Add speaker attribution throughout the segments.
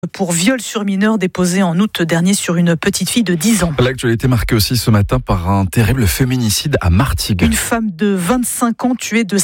Speaker 1: pour viol sur mineur déposé en août dernier sur une petite fille de 10 ans.
Speaker 2: L'actualité marquée aussi ce matin par un terrible féminicide à Martigues.
Speaker 1: Une femme de 25 ans tuée de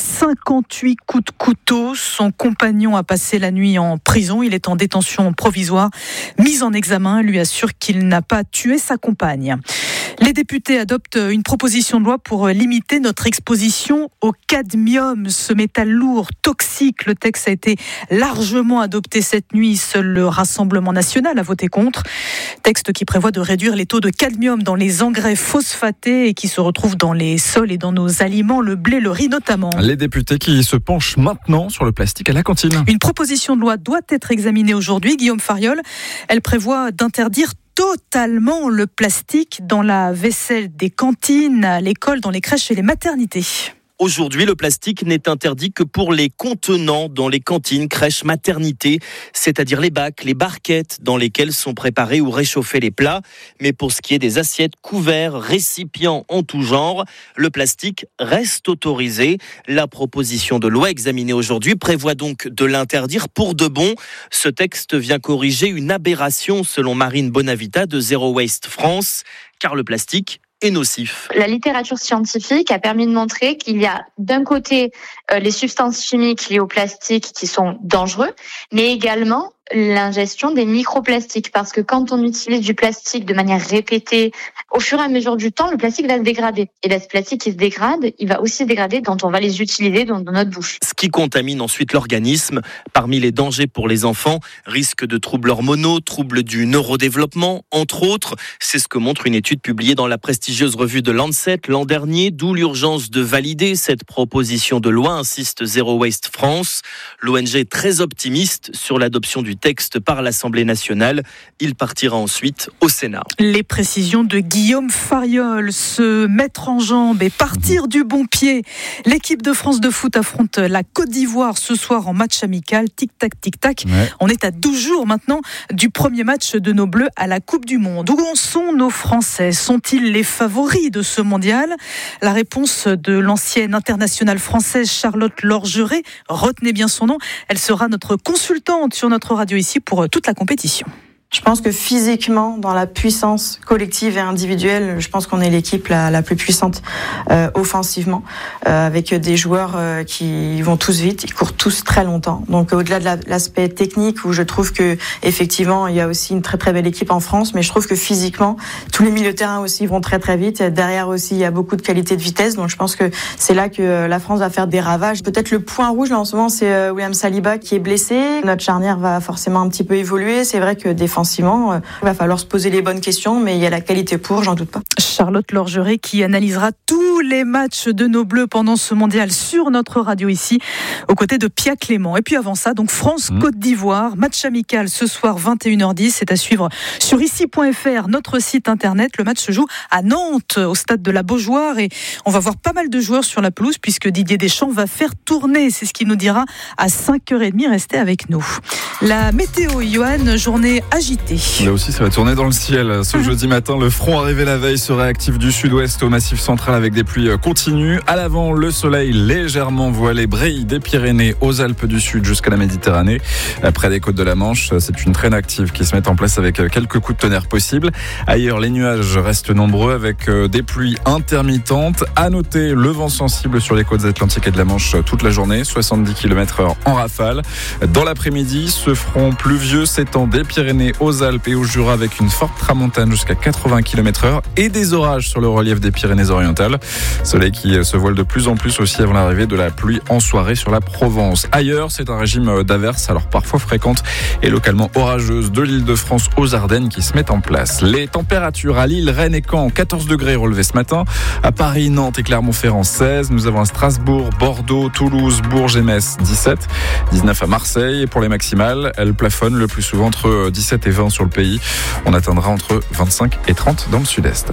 Speaker 1: 58 coups de couteau. Son compagnon a passé la nuit en prison. Il est en détention provisoire. Mis en examen, lui assure qu'il n'a pas tué sa compagne. Les députés adoptent une proposition de loi pour limiter notre exposition au cadmium, ce métal lourd, toxique. Le texte a été largement adopté cette nuit. Seul le Rassemblement national a voté contre. Texte qui prévoit de réduire les taux de cadmium dans les engrais phosphatés et qui se retrouvent dans les sols et dans nos aliments, le blé, le riz notamment.
Speaker 2: Les députés qui se penchent maintenant sur le plastique à la cantine.
Speaker 1: Une proposition de loi doit être examinée aujourd'hui. Guillaume Fariol, elle prévoit d'interdire totalement le plastique dans la vaisselle des cantines, à l'école, dans les crèches et les maternités.
Speaker 3: Aujourd'hui, le plastique n'est interdit que pour les contenants dans les cantines, crèches, maternités, c'est-à-dire les bacs, les barquettes dans lesquelles sont préparés ou réchauffés les plats. Mais pour ce qui est des assiettes, couverts, récipients en tout genre, le plastique reste autorisé. La proposition de loi examinée aujourd'hui prévoit donc de l'interdire pour de bon. Ce texte vient corriger une aberration selon Marine Bonavita de Zero Waste France, car le plastique est nocif.
Speaker 4: La littérature scientifique a permis de montrer qu'il y a d'un côté les substances chimiques liées au plastique qui sont dangereux, mais également l'ingestion des microplastiques, parce que quand on utilise du plastique de manière répétée, au fur et à mesure du temps, le plastique va se dégrader. Et là, ce plastique qui se dégrade, il va aussi se dégrader quand on va les utiliser dans notre bouche.
Speaker 3: Ce qui contamine ensuite l'organisme. Parmi les dangers pour les enfants, risque de troubles hormonaux, troubles du neurodéveloppement, entre autres. C'est ce que montre une étude publiée dans la prestigieuse revue de Lancet l'an dernier, d'où l'urgence de valider cette proposition de loi, insiste Zero Waste France. L'ONG est très optimiste sur l'adoption du texte par l'Assemblée nationale. Il partira ensuite au Sénat.
Speaker 1: Les précisions de Guillaume Fariol, se mettre en jambe et partir du bon pied. L'équipe de France de foot affronte la Côte d'Ivoire ce soir en match amical. Tic-tac, tic-tac. Ouais. On est à 12 jours maintenant du premier match de nos Bleus à la Coupe du Monde. Où en sont nos Français ? Sont-ils les favoris de ce mondial ? La réponse de l'ancienne internationale française Charlotte Lorgeret, retenez bien son nom, elle sera notre consultante sur notre radio ici pour toute la compétition.
Speaker 5: Je pense que physiquement, dans la puissance collective et individuelle, je pense qu'on est l'équipe la plus puissante offensivement, avec des joueurs qui vont tous vite, ils courent tous très longtemps. Donc au-delà de l'aspect technique, où je trouve que effectivement il y a aussi une très très belle équipe en France, mais je trouve que physiquement, tous les milieux de terrain aussi vont très très vite. Derrière aussi, il y a beaucoup de qualité de vitesse. Donc je pense que c'est là que la France va faire des ravages. Peut-être le point rouge là en ce moment, c'est William Saliba qui est blessé. Notre charnière va forcément un petit peu évoluer. C'est vrai que défensivement, il va falloir se poser les bonnes questions, mais il y a la qualité pour, j'en doute pas.
Speaker 1: Charlotte Lorgeret qui analysera tous les matchs de nos Bleus pendant ce mondial sur notre radio ici, aux côtés de Pia Clément. Et puis avant ça, donc France-Côte d'Ivoire, match amical ce soir 21h10, c'est à suivre sur ici.fr, notre site internet. Le match se joue à Nantes, au stade de la Beaujoire, et on va voir pas mal de joueurs sur la pelouse puisque Didier Deschamps va faire tourner, c'est ce qu'il nous dira à 5h30. Restez avec nous. La météo, Johan, journée agitée.
Speaker 2: Là aussi, ça va tourner dans le ciel. Ce jeudi matin, le front arrivé la veille se réactive du sud-ouest au massif central avec des pluies continues. À l'avant, le soleil légèrement voilé brille des Pyrénées aux Alpes du Sud jusqu'à la Méditerranée. Près des côtes de la Manche, c'est une traîne active qui se met en place avec quelques coups de tonnerre possibles. Ailleurs, les nuages restent nombreux avec des pluies intermittentes. À noter le vent sensible sur les côtes atlantiques et de la Manche toute la journée, 70 km/h en rafale. Dans l'après-midi, ce front pluvieux s'étend des Pyrénées aux Alpes et au Jura avec une forte tramontane jusqu'à 80 km/h et des orages sur le relief des Pyrénées-Orientales. Soleil qui se voile de plus en plus aussi avant l'arrivée de la pluie en soirée sur la Provence. Ailleurs, c'est un régime d'averses, alors parfois fréquentes et localement orageuses de l'Île-de-France aux Ardennes qui se mettent en place. Les températures à Lille, Rennes et Caen, 14 degrés relevés ce matin. À Paris, Nantes et Clermont-Ferrand, 16. Nous avons à Strasbourg, Bordeaux, Toulouse, Bourges et Metz, 17. 19 à Marseille. Et pour les maximales, elles plafonnent le plus souvent entre 17 et 20 sur le pays. On atteindra entre 25 et 30 dans le sud-est.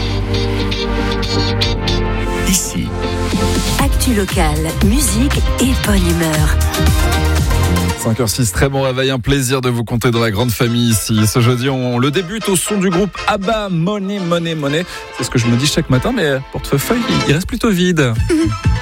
Speaker 6: Ici. Actu locale, musique et bonne humeur.
Speaker 2: 5h06, très bon réveil, un plaisir de vous compter dans la grande famille ici. Ce jeudi, on le débute au son du groupe ABBA, Money, Money, Money. C'est ce que je me dis chaque matin, mais portefeuille, il reste plutôt vide.